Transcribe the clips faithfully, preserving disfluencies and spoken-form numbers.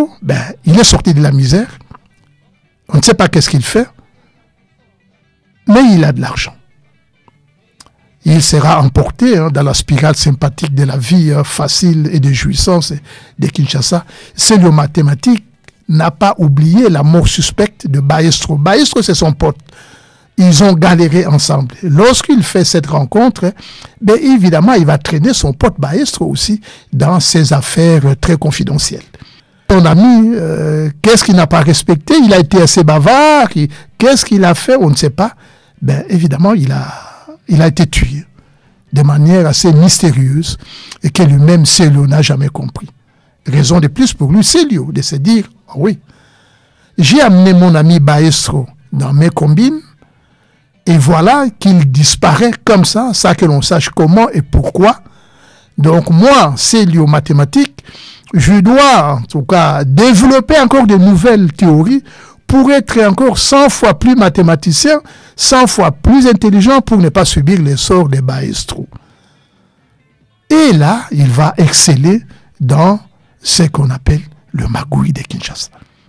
Maestro, ben, il est sorti de la misère. On ne sait pas qu'est-ce qu'il fait, mais il a de l'argent. Il sera emporté hein, dans la spirale sympathique de la vie hein, facile et de jouissance de Kinshasa. Célio Mathématique n'a pas oublié la mort suspecte de Maestro. Maestro, c'est son pote. Ils ont galéré ensemble. Lorsqu'il fait cette rencontre, ben évidemment, il va traîner son pote Maestro aussi dans ses affaires très confidentielles. Ton ami, euh, qu'est-ce qu'il n'a pas respecté? Il a été assez bavard. Il, qu'est-ce qu'il a fait? On ne sait pas. Ben évidemment, il a, il a été tué de manière assez mystérieuse et que lui-même, Célio, n'a jamais compris. Raison de plus pour lui, Célio, de se dire, oh oui, j'ai amené mon ami Maestro dans mes combines, et voilà qu'il disparaît comme ça, sans que l'on sache comment et pourquoi. Donc moi, Célio Mathématique, je dois en tout cas développer encore de nouvelles théories pour être encore cent fois plus mathématicien, cent fois plus intelligent pour ne pas subir les sorts des Maestro. Et là, il va exceller dans ce qu'on appelle le magouille de Kinshasa.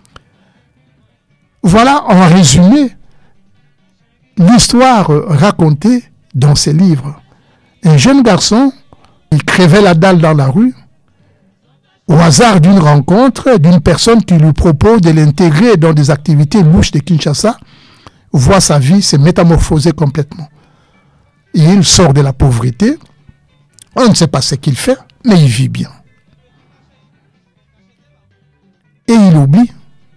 Voilà en résumé l'histoire racontée dans ces livres. Un jeune garçon, il crevait la dalle dans la rue, au hasard d'une rencontre, d'une personne qui lui propose de l'intégrer dans des activités louches de Kinshasa, voit sa vie se métamorphoser complètement. Et il sort de la pauvreté, on ne sait pas ce qu'il fait, mais il vit bien. Et il oublie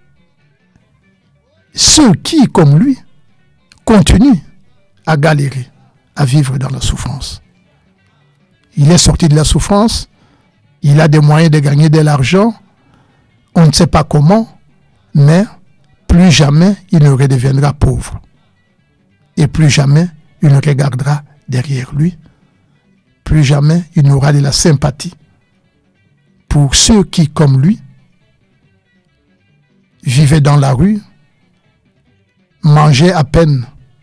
ceux qui, comme lui, continuent à galérer, à vivre dans la souffrance. Il est sorti de la souffrance, il a des moyens de gagner de l'argent, on ne sait pas comment, mais plus jamais il ne redeviendra pauvre. Et plus jamais il ne regardera derrière lui, plus jamais il n'aura de la sympathie pour ceux qui, comme lui, vivaient dans la rue, mangeaient à peine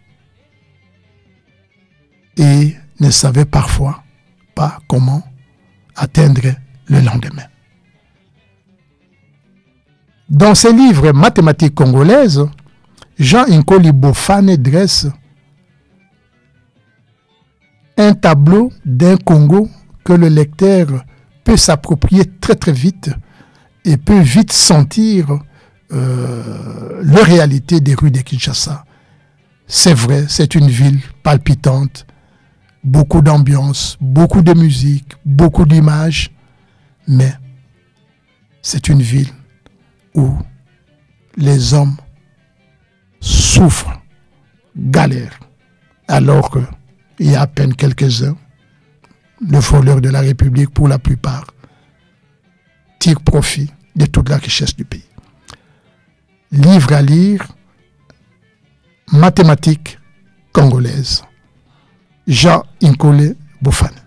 et ne savaient parfois pas comment atteindre le lendemain. Dans ses livres Mathématiques congolaises, Jean Nkoli Bofane dresse un tableau d'un Congo que le lecteur peut s'approprier très très vite et peut vite sentir euh, la réalité des rues de Kinshasa. C'est vrai, c'est une ville palpitante, beaucoup d'ambiance, beaucoup de musique, beaucoup d'images, mais c'est une ville où les hommes souffrent, galèrent, alors qu'il y a à peine quelques-uns, les voleurs de la République pour la plupart, tirent profit de toute la richesse du pays. Livre à lire, Mathématiques congolaises. Jean Nkoli Bofane.